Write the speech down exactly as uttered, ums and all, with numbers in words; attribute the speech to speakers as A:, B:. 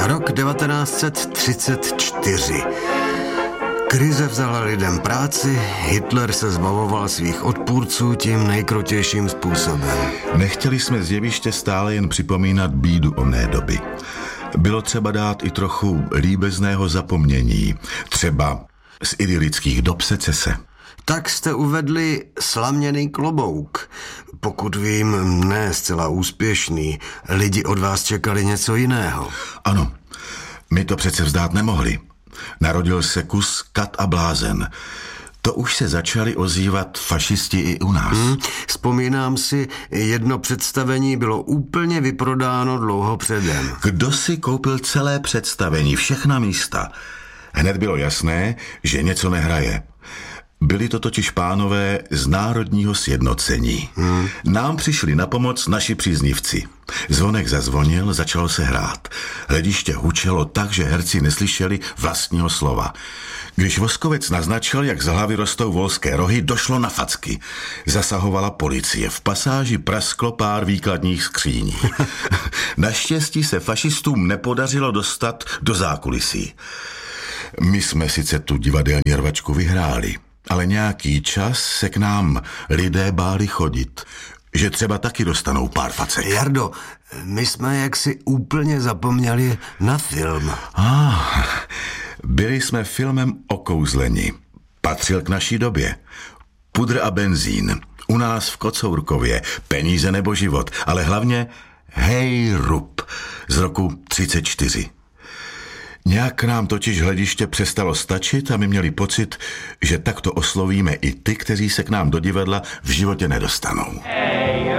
A: Rok devatenáct set třicet čtyři. Krize vzala lidem práci, Hitler se zbavoval svých odpůrců tím nejkrutějším způsobem.
B: Nechtěli jsme z jeviště stále jen připomínat bídu oné doby. Bylo třeba dát i trochu líbezného zapomnění, třeba z idylických dob secese.
A: Tak jste uvedli slaměný klobouk. Pokud vím, ne zcela úspěšný. Lidi od vás čekali něco jiného.
B: Ano, my to přece vzdát nemohli. Narodil se kus Kat a blázen. To už se začali ozývat fašisti i u nás. Hmm,
A: vzpomínám si, jedno představení bylo úplně vyprodáno dlouho předem.
B: Kdo si koupil celé představení, všechna místa? Hned bylo jasné, že něco nehraje. Byli to totiž pánové z národního sjednocení. Hmm. Nám přišli na pomoc naši příznivci. Zvonek zazvonil, začalo se hrát. Hlediště hučelo tak, že herci neslyšeli vlastního slova. Když Voskovec naznačil, jak z hlavy rostou volské rohy, došlo na facky. Zasahovala policie. V pasáži prasklo pár výkladních skříní. Naštěstí se fašistům nepodařilo dostat do zákulisí. My jsme sice tu divadelní rvačku vyhráli, ale nějaký čas se k nám lidé báli chodit, že třeba taky dostanou pár facek.
A: Jardo, my jsme jaksi úplně zapomněli na film.
B: Ah, byli jsme filmem Okouzleni. Patřil k naší době. Pudr a benzín. U nás v Kocourkově. Peníze nebo život. Ale hlavně Hej Rup z roku třicet čtyři. Nějak nám totiž hlediště přestalo stačit a my měli pocit, že takto oslovíme i ty, kteří se k nám do divadla v životě nedostanou.
C: Hej